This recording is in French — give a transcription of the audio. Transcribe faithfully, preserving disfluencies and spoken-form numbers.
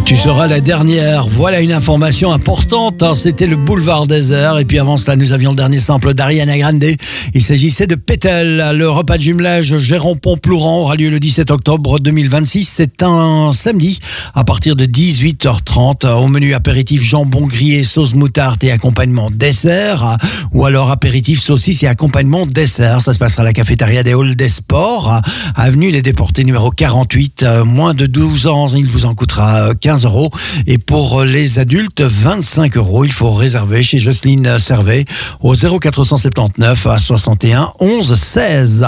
Tu seras la dernière. Voilà une information importante. C'était le boulevard Désert. Et puis avant cela, nous avions le dernier sample d'Ariana Grande. Il s'agissait de Pétel. Le repas de jumelage Géron-Pont-Plouran aura lieu le dix-sept octobre deux mille vingt-six. C'est un samedi à partir de dix-huit heures trente. Au menu apéritif jambon grillé, sauce moutarde et accompagnement dessert. Ou alors apéritif saucisse et accompagnement dessert. Ça se passera à la cafétéria des Halles des Sports, avenue des Déportés numéro quarante-huit. Moins de douze ans, il vous en coûtera quinze euros. Et pour les adultes, vingt-cinq euros. Il faut réserver chez Jocelyne Servet au zéro quatre cent soixante-dix-neuf à soixante et un onze seize.